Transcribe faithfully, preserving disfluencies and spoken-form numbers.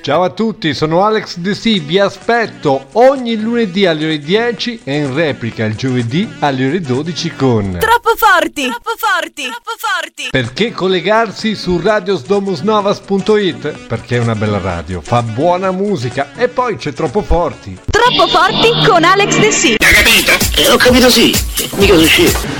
Ciao a tutti, sono Alex De Sì, vi aspetto ogni lunedì alle ore dieci e in replica il giovedì alle ore dodici con Troppo forti, troppo forti, troppo forti. Perché collegarsi su radiosdomusnovas punto it? Perché è una bella radio, fa buona musica e poi c'è Troppo Forti. Troppo forti con Alex De Sì. Hai capito? Eh, ho capito sì, mica sono scemo.